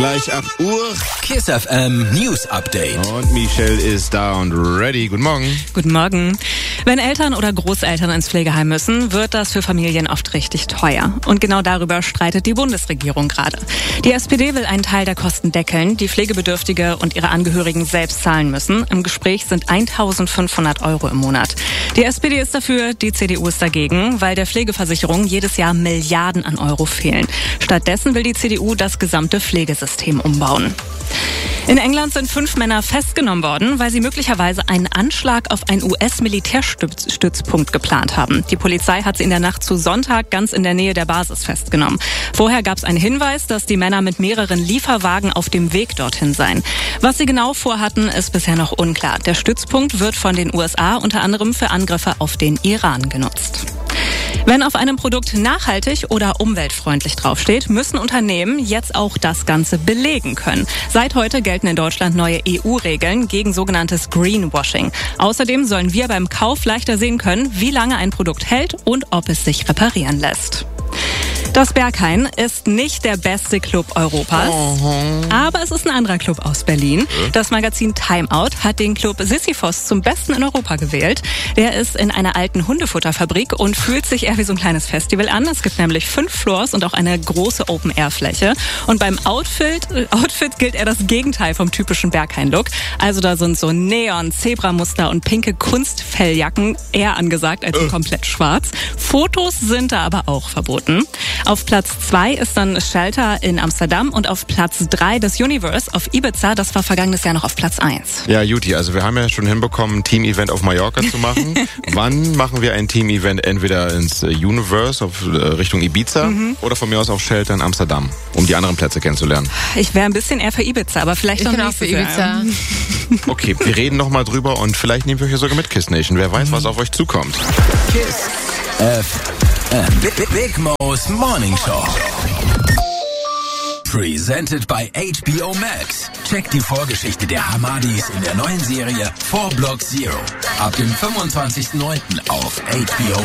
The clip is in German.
Gleich 8 Uhr. KISS FM News Update. Und Michelle ist da und ready. Guten Morgen. Guten Morgen. Wenn Eltern oder Großeltern ins Pflegeheim müssen, wird das für Familien oft richtig teuer. Und genau darüber streitet die Bundesregierung gerade. Die SPD will einen Teil der Kosten deckeln, die Pflegebedürftige und ihre Angehörigen selbst zahlen müssen. Im Gespräch sind 1.500 € im Monat. Die SPD ist dafür, die CDU ist dagegen, weil der Pflegeversicherung jedes Jahr Milliarden an Euro fehlen. Stattdessen will die CDU das gesamte Pflegesystem umbauen. In England sind 5 Männer festgenommen worden, weil sie möglicherweise einen Anschlag auf einen US-Militärstützpunkt geplant haben. Die Polizei hat sie in der Nacht zu Sonntag ganz in der Nähe der Basis festgenommen. Vorher gab es einen Hinweis, dass die Männer mit mehreren Lieferwagen auf dem Weg dorthin seien. Was sie genau vorhatten, ist bisher noch unklar. Der Stützpunkt wird von den USA unter anderem für Angriffe auf den Iran genutzt. Wenn auf einem Produkt nachhaltig oder umweltfreundlich draufsteht, müssen Unternehmen jetzt auch das Ganze belegen können. Seit heute gelten in Deutschland neue EU-Regeln gegen sogenanntes Greenwashing. Außerdem sollen wir beim Kauf leichter sehen können, wie lange ein Produkt hält und ob es sich reparieren lässt. Das Berghain ist nicht der beste Club Europas, aber es ist ein anderer Club aus Berlin. Das Magazin Time Out hat den Club Sisyphos zum besten in Europa gewählt. Der ist in einer alten Hundefutterfabrik und fühlt sich eher wie so ein kleines Festival an. Es gibt nämlich 5 Floors und auch eine große Open-Air-Fläche. Und beim Outfit gilt er das Gegenteil vom typischen Berghain-Look. Also da sind so Neon, Zebramuster und pinke Kunstfelljacken eher angesagt als komplett schwarz. Fotos sind da aber auch verboten. Auf Platz 2 ist dann Shelter in Amsterdam und auf Platz 3 das Universe auf Ibiza. Das war vergangenes Jahr noch auf Platz 1. Ja, Juti, also wir haben ja schon hinbekommen, ein Team-Event auf Mallorca zu machen. Wann machen wir ein Team-Event entweder ins Universe auf Richtung Ibiza oder von mir aus auf Shelter in Amsterdam, um die anderen Plätze kennenzulernen? Ich wäre ein bisschen eher für Ibiza, aber vielleicht noch nicht für Ibiza. Okay, wir reden nochmal drüber und vielleicht nehmen wir euch ja sogar mit KISS Nation. Wer weiß, was auf euch zukommt. KISS FM. Big Mo's Morning Show. Presented by HBO Max. Checkt die Vorgeschichte der Hamadis in der neuen Serie 4 Block Zero. Ab dem 25.09. auf HBO